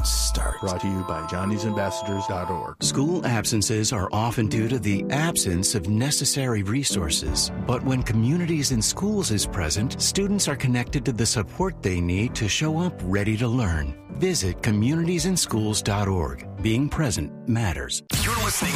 start. Brought to you by johnny'sambassadors.org. School absences are often due to the absence of necessary resources. But when Communities in Schools is present, students are connected to the support they need to show up ready to learn. Visit communitiesInschools.org. Being present matters. You're listening